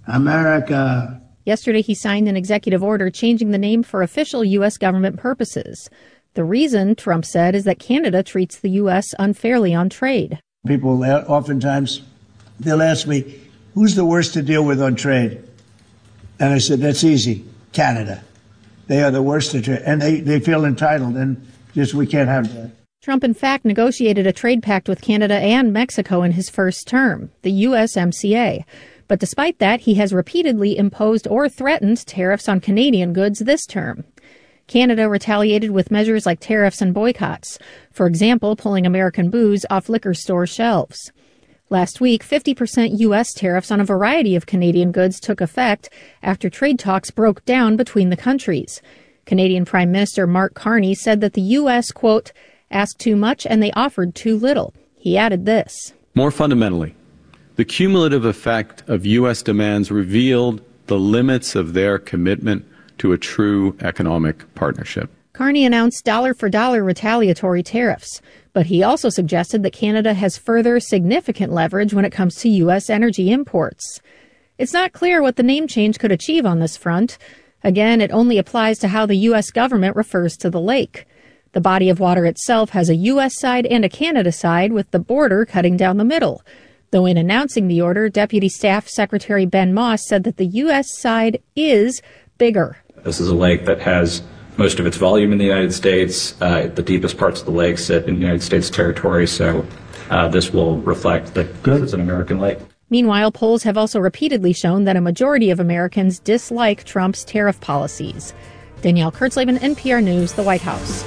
America. Yesterday, he signed an executive order changing the name for official U.S. government purposes. The reason, Trump said, is that Canada treats the U.S. unfairly on trade. People oftentimes, they'll ask me, who's the worst to deal with on trade? And I said, that's easy, Canada. They are the worst to trade, and they feel entitled, and just we can't have that. Trump, in fact, negotiated a trade pact with Canada and Mexico in his first term, the USMCA. But despite that, he has repeatedly imposed or threatened tariffs on Canadian goods this term. Canada retaliated with measures like tariffs and boycotts, for example, pulling American booze off liquor store shelves. Last week, 50% U.S. tariffs on a variety of Canadian goods took effect after trade talks broke down between the countries. Canadian Prime Minister Mark Carney said that the U.S., quote, asked too much and they offered too little. He added this. More fundamentally, the cumulative effect of U.S. demands revealed the limits of their commitment to a true economic partnership. Carney announced dollar-for-dollar retaliatory tariffs, but he also suggested that Canada has further significant leverage when it comes to U.S. energy imports. It's not clear what the name change could achieve on this front. Again, it only applies to how the U.S. government refers to the lake. The body of water itself has a U.S. side and a Canada side, with the border cutting down the middle. Though in announcing the order, Deputy Staff Secretary Ben Moss said that the U.S. side is bigger. This is a lake that has most of its volume in the United States. The deepest parts of the lake sit in United States territory, so this will reflect that this is an American lake. Meanwhile, polls have also repeatedly shown that a majority of Americans dislike Trump's tariff policies. Danielle Kurtzleben, NPR News, the White House.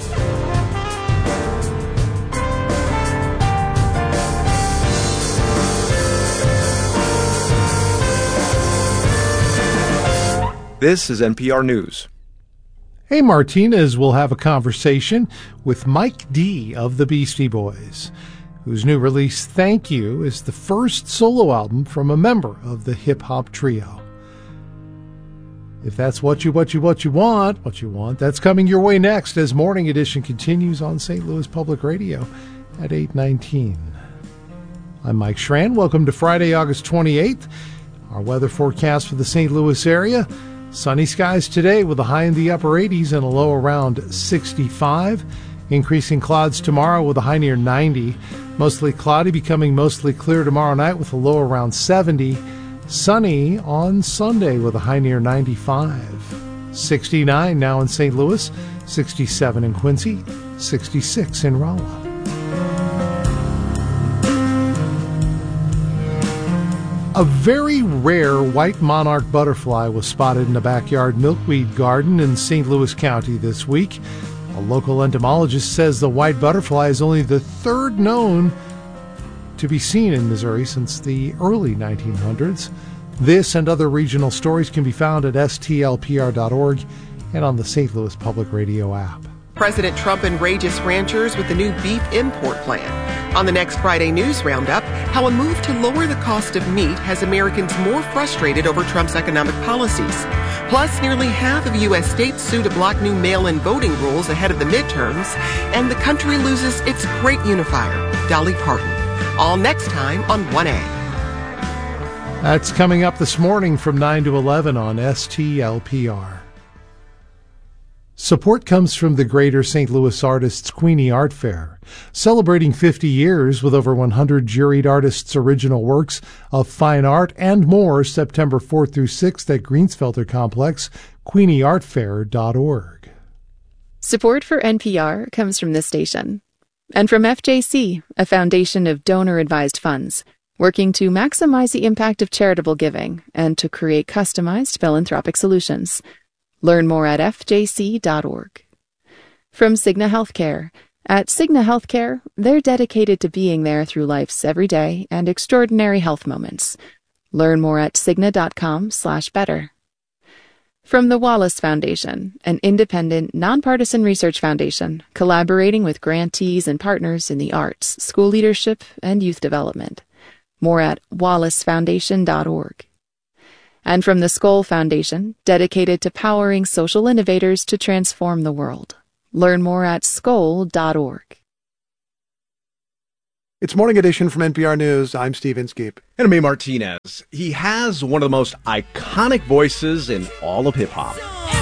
This is NPR News. Hey, Martinez will have a conversation with Mike D. of the Beastie Boys, whose new release, Thank You, is the first solo album from a member of the hip-hop trio. If that's what you want, that's coming your way next as Morning Edition continues on St. Louis Public Radio at 8:19. I'm Mike Schran. Welcome to Friday, August 28th. Our weather forecast for the St. Louis area. Sunny skies today with a high in the upper 80s and a low around 65. Increasing clouds tomorrow with a high near 90. Mostly cloudy, becoming mostly clear tomorrow night with a low around 70. Sunny on Sunday with a high near 95. 69 now in St. Louis, 67 in Quincy, 66 in Rolla. A very rare white monarch butterfly was spotted in a backyard milkweed garden in St. Louis County this week. A local entomologist says the white butterfly is only the third known to be seen in Missouri since the early 1900s. This and other regional stories can be found at stlpr.org and on the St. Louis Public Radio app. President Trump enrages ranchers with the new beef import plan. On the next Friday News Roundup, how a move to lower the cost of meat has Americans more frustrated over Trump's economic policies. Plus, nearly half of U.S. states sue to block new mail-in voting rules ahead of the midterms, and the country loses its great unifier, Dolly Parton. All next time on 1A. That's coming up this morning from 9 to 11 on STLPR. Support comes from the Greater St. Louis Artists Queenie Art Fair, celebrating 50 years with over 100 juried artists' original works of fine art and more, September 4th through 6th at Greensfelder Complex, queenieartfair.org. Support for NPR comes from this station and from FJC, a foundation of donor-advised funds, working to maximize the impact of charitable giving and to create customized philanthropic solutions. Learn more at fjc.org. From Cigna Healthcare. At Cigna Healthcare, they're dedicated to being there through life's everyday and extraordinary health moments. Learn more at cigna.com/better. From the Wallace Foundation, an independent, nonpartisan research foundation collaborating with grantees and partners in the arts, school leadership, and youth development. More at wallacefoundation.org. And from the Skoll Foundation, dedicated to powering social innovators to transform the world. Learn more at skoll.org. It's Morning Edition from NPR News. I'm Steve Inskeep. And I'm A. Martinez. He has one of the most iconic voices in all of hip-hop.